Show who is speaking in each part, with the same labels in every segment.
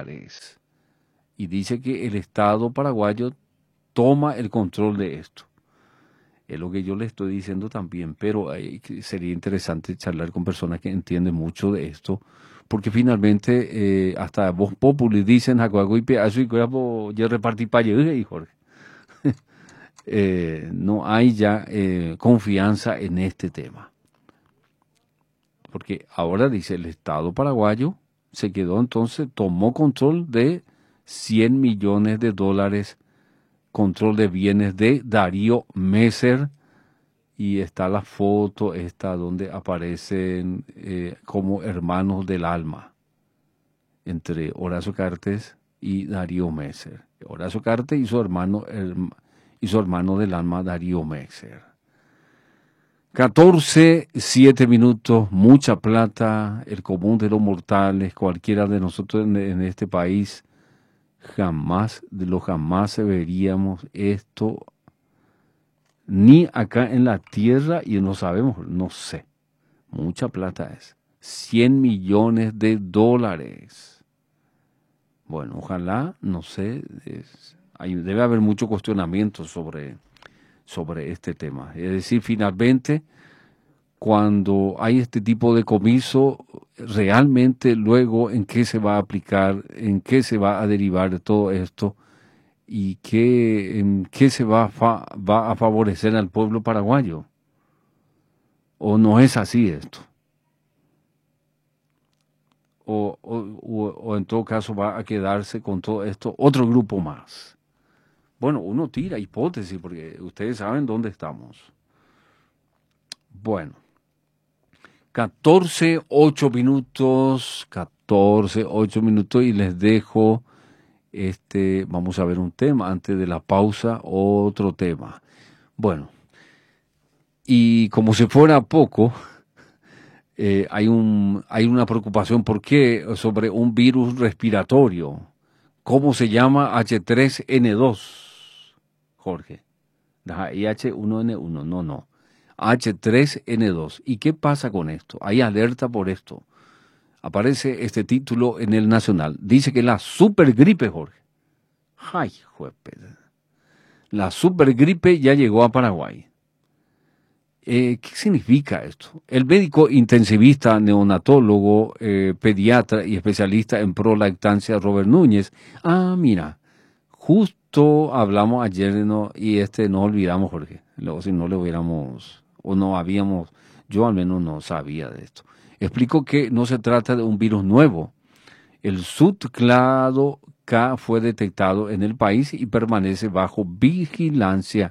Speaker 1: dólares. Y dice que el Estado paraguayo toma el control de esto. Es lo que yo le estoy diciendo también, pero sería interesante charlar con personas que entienden mucho de esto, porque finalmente hasta Voz Populi dicen yo repartí para y Jorge. No hay ya confianza en este tema. Porque ahora dice el Estado paraguayo se quedó entonces, tomó control de 100 millones de dólares, control de bienes de Darío Messer, y está la foto esta donde aparecen como hermanos del alma, entre Horacio Cartes y Darío Messer. Horacio Cartes y su hermano del alma, Darío Messer. 14:07 minutos, mucha plata, el común de los mortales, cualquiera de nosotros en este país, jamás se veríamos esto, ni acá en la tierra, y no sabemos, no sé, mucha plata es, 100 millones de dólares. Bueno, ojalá, no sé, debe haber mucho cuestionamiento sobre este tema. Es decir, finalmente, cuando hay este tipo de comiso, realmente luego en qué se va a aplicar, en qué se va a derivar de todo esto y en qué se va a favorecer al pueblo paraguayo. ¿O no es así esto? O en todo caso va a quedarse con todo esto otro grupo más. Bueno, uno tira hipótesis porque ustedes saben dónde estamos. Bueno, 14:08 minutos y les dejo, vamos a ver un tema, antes de la pausa, otro tema. Bueno, y como si fuera poco, hay una preocupación, ¿por qué? Sobre un virus respiratorio. ¿Cómo se llama? H3N2, Jorge. Y H1N1, no. H3N2. ¿Y qué pasa con esto? Hay alerta por esto. Aparece este título en el Nacional. Dice que la supergripe, Jorge. ¡Ay, juepe! La supergripe ya llegó a Paraguay. ¿Qué significa esto? El médico intensivista, neonatólogo, pediatra y especialista en prolactancia, Robert Núñez. Mira, justo hablamos ayer y no olvidamos, Jorge. Luego, si no le hubiéramos, o no habíamos, yo al menos no sabía de esto. Explico que no se trata de un virus nuevo. El subclado K fue detectado en el país y permanece bajo vigilancia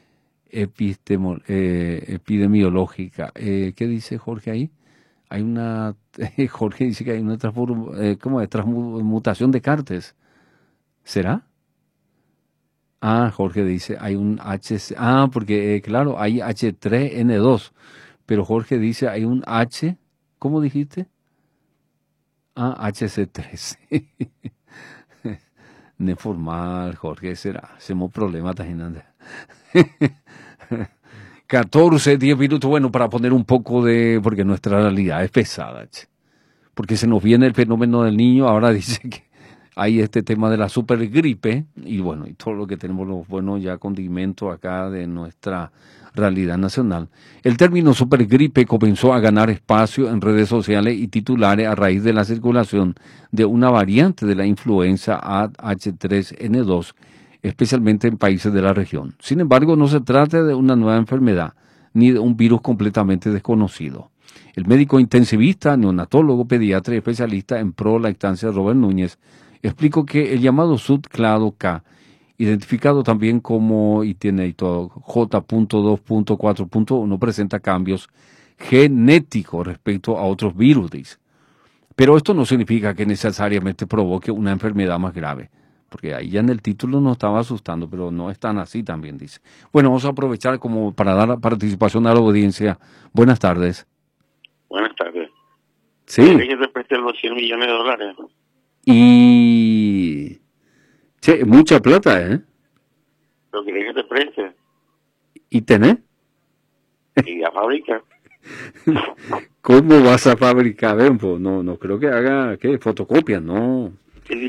Speaker 1: epidemiológica. ¿Qué dice Jorge ahí? Hay una, Jorge dice que hay una transmutación de Cartes. ¿Será? Jorge dice, hay un porque claro, hay H3N2, pero Jorge dice, hay un H, ¿cómo dijiste? HC3. Neformal, Jorge, será. Hacemos problemas también. 14:10 minutos, bueno, para poner un poco porque nuestra realidad es pesada, porque se nos viene el fenómeno del niño, ahora dice que hay este tema de la supergripe, y bueno, y todo lo que tenemos los buenos ya condimentos acá de nuestra realidad nacional. El término supergripe comenzó a ganar espacio en redes sociales y titulares a raíz de la circulación de una variante de la influenza H3N2, especialmente en países de la región. Sin embargo, no se trata de una nueva enfermedad, ni de un virus completamente desconocido. El médico intensivista, neonatólogo, pediatra y especialista en prolactancia, Robert Núñez, explicó que el llamado subclado K, identificado también como, y tiene ahí todo, J.2.4.1, presenta cambios genéticos respecto a otros virus, dice. Pero esto no significa que necesariamente provoque una enfermedad más grave, porque ahí ya en el título nos estaba asustando, pero no es tan así también, dice. Bueno, vamos a aprovechar como para dar participación a la audiencia. Buenas tardes.
Speaker 2: Buenas tardes.
Speaker 1: Sí.
Speaker 2: ¿Quieres que te preste los 100 millones de dólares?
Speaker 1: Y... Che, mucha plata, ¿eh?
Speaker 2: ¿Pero quieres que te preste?
Speaker 1: ¿Y tenés?
Speaker 2: Y a fabricar.
Speaker 1: ¿Cómo vas a fabricar? No creo que haga, ¿qué? Fotocopias, no.